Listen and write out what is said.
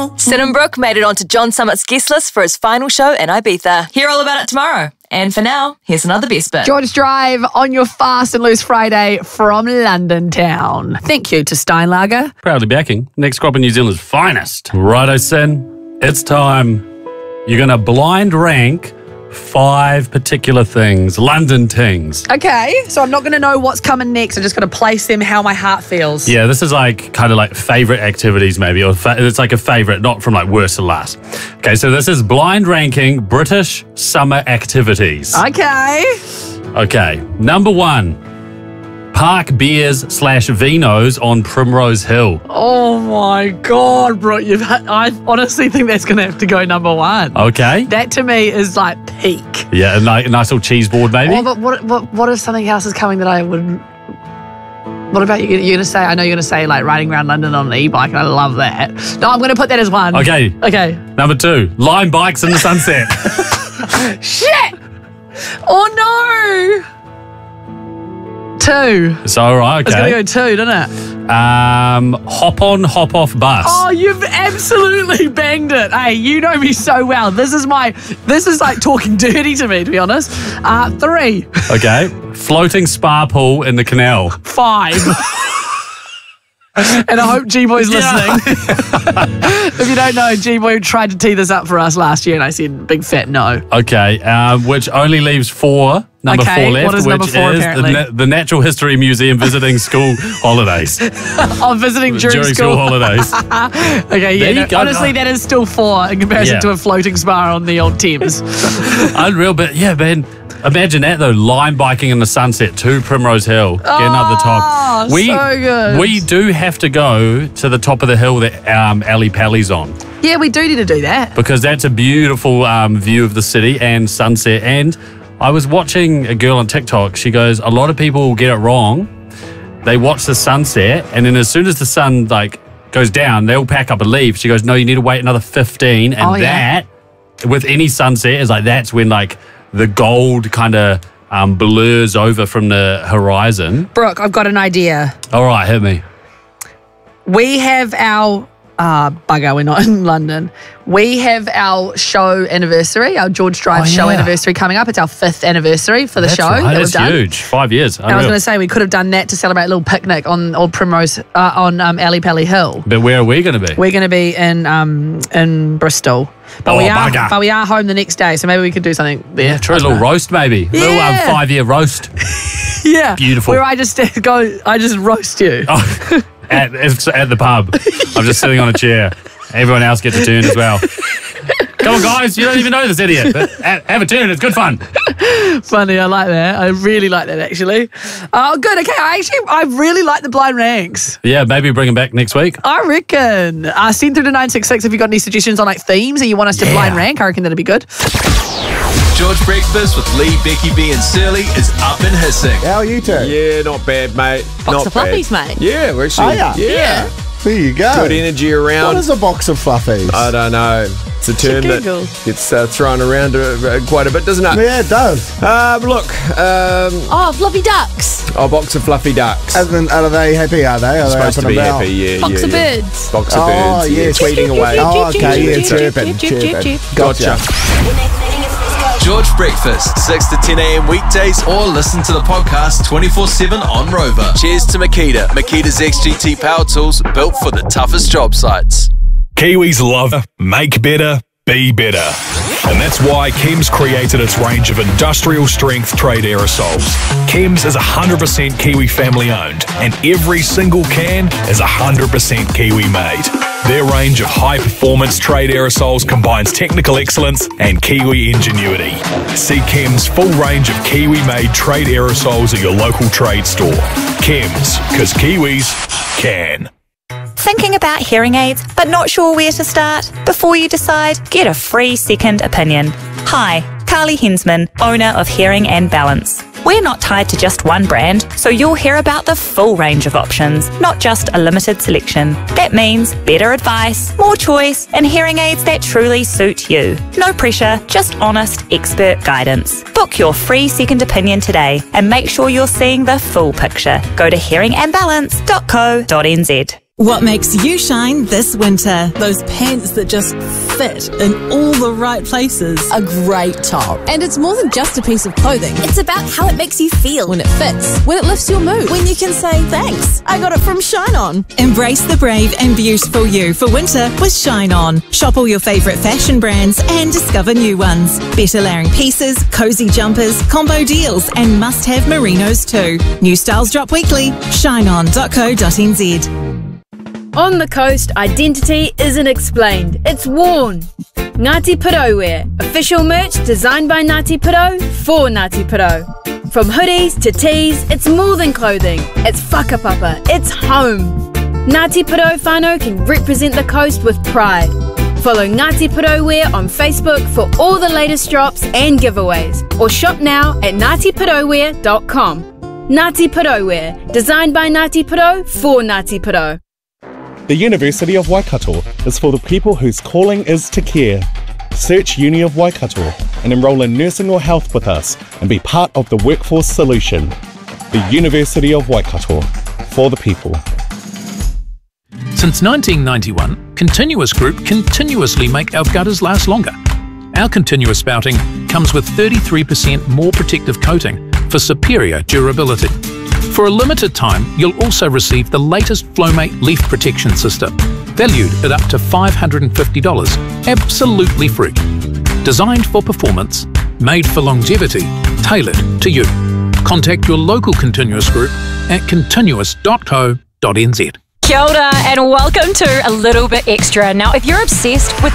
Sin and Brooke made it onto John Summit's guest list for his final show in Ibiza. Hear all about it tomorrow. And for now, here's another best bit. George Drive on your Fast and Loose Friday from London town. Thank you to Steinlager. Proudly backing Next Crop of New Zealand's finest. Righto, Sin. It's time. You're going to blind rank 5 particular things, London things. Okay, so I'm not going to know what's coming next. I'm just going to place them how my heart feels. Yeah, this is like kind of like favourite activities maybe, or it's like a favourite, not from like worst to last. Okay, so this is blind ranking British summer activities. Okay, number 1. Park beers / vinos on Primrose Hill. Oh my God, bro. I honestly think that's going to have to go number 1. Okay. That to me is like peak. Yeah, a nice little cheese board maybe. Oh, but what if something else is coming that I wouldn't... What about you? You're going to say, I know you're going to say like riding around London on an e-bike, and I love that. No, I'm going to put that as 1. Okay. Number 2, Lime bikes in the sunset. Shit! Oh no! 2. It's all right, okay. It's going to go 2, doesn't it? Hop on, hop off bus. Oh, you've absolutely banged it. Hey, you know me so well. This is like talking dirty to me, to be honest. 3. Okay. Floating spa pool in the canal. 5. And I hope G-Boy's listening. If you don't know, G-Boy tried to tee this up for us last year, and I said big fat no. Okay, which only leaves 4. Number 4 left, what is which number 4 is apparently? the Natural History Museum visiting school holidays. Visiting during school holidays. Okay, yeah. No, honestly, that is still 4 in comparison to a floating spa on the old Thames. Unreal, but yeah, man. Imagine that though, lime biking in the sunset to Primrose Hill, getting up the top. So good. We do have to go to the top of the hill that Ali Pally's on. Yeah, we do need to do that. Because that's a beautiful view of the city and sunset. And I was watching a girl on TikTok. She goes, a lot of people get it wrong. They watch the sunset, and then as soon as the sun like goes down, they'll pack up and leave. She goes, no, you need to wait another 15. And with any sunset, is like that's when like the gold kind of blurs over from the horizon. Brooke, I've got an idea. All right, hit me. We have our... bugger, we're not in London. We have our show anniversary, our George Drive show anniversary coming up. It's our 5th anniversary for the show. Right. That That's huge. 5 years. And I was going to say we could have done that to celebrate a little picnic on Old Primrose, on Ali Pally Hill. But where are we going to be? We're going to be in Bristol. But we are home the next day, so maybe we could do something there. Yeah, true. A little roast maybe. Yeah. A little 5-year roast. Yeah. Beautiful. Where I just roast you. Oh. At the pub. I'm just sitting on a chair. Everyone else gets a turn as well. Come on, guys. You don't even know this idiot. But have a turn. It's good fun. Funny. I like that. I really like that, actually. Oh, good. Okay. I really like the blind ranks. Yeah, maybe bring them back next week. I reckon. Send through to 966 if you've got any suggestions on like themes and you want us to blind rank. I reckon that'd be good. George Breakfast with Lee, Becky B and Surly is up and hissing. How are you two? Yeah, not bad, mate. Box of fluffies, mate. Yeah, we're actually... Oh, yeah. There you go. Good energy around. What is a box of fluffies? I don't know. It's a term that gets thrown around quite a bit, doesn't it? Yeah, it does. Look. Fluffy ducks. Oh, box of fluffy ducks. Are they happy, are they? Are they supposed up to and be about? happy, yeah. Box of birds. Box of birds, yeah. Tweeting away. Oh, okay, yeah, chirping. Gotcha. George Breakfast, 6 to 10 a.m. weekdays, or listen to the podcast 24/7 on Rover. Cheers to Makita. Makita's XGT power tools built for the toughest job sites. Kiwis love make better, be better. And that's why Chems created its range of industrial strength trade aerosols. Chems is 100% Kiwi family owned, and every single can is 100% Kiwi made. Their range of high performance trade aerosols combines technical excellence and Kiwi ingenuity. See Chems' full range of Kiwi made trade aerosols at your local trade store. Chems, because Kiwis can. Thinking about hearing aids, but not sure where to start? Before you decide, get a free second opinion. Hi, Carly Hensman, owner of Hearing and Balance. We're not tied to just one brand, so you'll hear about the full range of options, not just a limited selection. That means better advice, more choice, and hearing aids that truly suit you. No pressure, just honest, expert guidance. Book your free second opinion today and make sure you're seeing the full picture. Go to hearingandbalance.co.nz. What makes you shine this winter? Those pants that just fit in all the right places. A great top. And it's more than just a piece of clothing. It's about how it makes you feel when it fits, when it lifts your mood, when you can say, thanks, I got it from Shine On. Embrace the brave and beautiful you for winter with Shine On. Shop all your favourite fashion brands and discover new ones. Better layering pieces, cozy jumpers, combo deals and must-have merinos too. New styles drop weekly. shineon.co.nz. On the coast, identity isn't explained, it's worn. Ngāti Porou wear, official merch designed by Ngāti Porou for Ngāti Porou. From hoodies to tees, it's more than clothing, it's whakapapa, it's home. Ngāti Porou whānau can represent the coast with pride. Follow Ngāti Porou wear on Facebook for all the latest drops and giveaways, or shop now at ngatiporouwear.com. Ngāti Porou wear, designed by Ngāti Porou for Ngāti Porou. The University of Waikato is for the people whose calling is to care. Search Uni of Waikato and enrol in nursing or health with us and be part of the workforce solution. The University of Waikato, for the people. Since 1991, Continuous Group continuously make our gutters last longer. Our continuous spouting comes with 33% more protective coating for superior durability. For a limited time, you'll also receive the latest Flowmate leaf protection system, valued at up to $550, absolutely free. Designed for performance, made for longevity, tailored to you. Contact your local Continuous Group at continuous.co.nz. Kia ora and welcome to A Little Bit Extra. Now, if you're obsessed with